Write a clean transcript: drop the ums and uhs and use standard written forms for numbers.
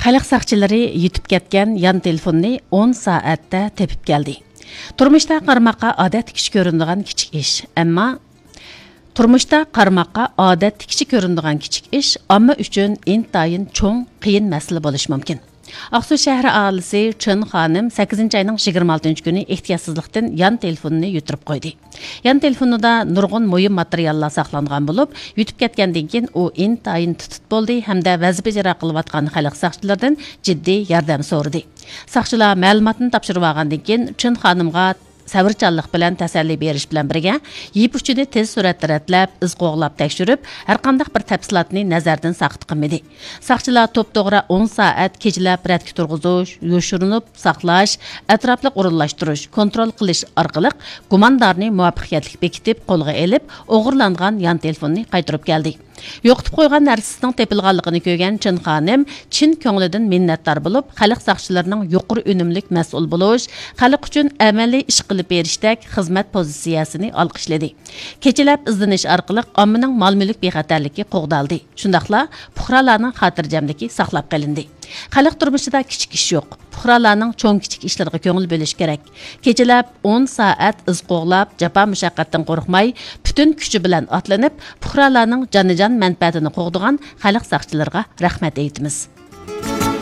Xalq saqchilari yetib ketgan yan telefonni 10 soatda tepib keldi. Turmuşda qarmaqqa odat kichik ko'rinadigan kichik ish, ammo turmuşda qarmaqqa odat kichik ko'rinadigan kichik ish omma uchun intayin cho'ng, qiyin masala bo'lishi mumkin. Aqsu shahri aholisi Chın xonim 8 ayning 26 kuni ehtiyotsizlikdan yan telefonini yutirib qo'ydi. Yan telefonida nurg'un muhim materiallar saqlangan bo'lib, yutib ketgandan keyin u intayin tutut bo'ldi hamda vazifa ijro qilayotgan xalq saqchilaridan jiddiy yordam so'radi. Saqchilar ma'lumotni topshirib olgandan keyin Chın xonimga sabırchanlik bilan tasalli berish bilan birga yeyib uchini tez suratda ratlab, iz qo'g'lab tekshirib, har qanday bir tafsilotni nazardan saqit qilmadi. Saqchilar to'p-to'g'ri 10 soat kechalab ratga turg'izish, yoshirinib saqlash, atrofli o'rinlashtirish, kontrol qilish orqali gumondorni muvaffaqiyatli bekitib qo'lga olib, o'g'irlangan yan telefonni qaytarib keldi. Yo'qitib qo'ygan narsasining tepilganligini ko'rgan Chın xonim chin ko'nglidan minnatdor bo'lib, xalq saqchilarining yuqori unumlik mas'ul bo'lish, xalq uchun amaliy ish qilib berishdek xizmat pozitsiyasini olqishladi. Kechalab izlanish orqali ommaning mol-mulk bexatarligi qo'g'daldi. Shundaqla fuqarolarning xotirjamligi saqlab qolindi. Xalq turmushida kichik ish yo'q. Fuqarolarning cho'ng kichik ishlarga ko'ngil bo'lish kerak. Kechalab 10 soat iz qo'g'lab, jafo mushaqqatdan qo'rqmay, butun kuchi bilan otlanib, fuqarolarning jonijon manfaatini qo'g'digan xalq saqchilarga rahmat aytamiz.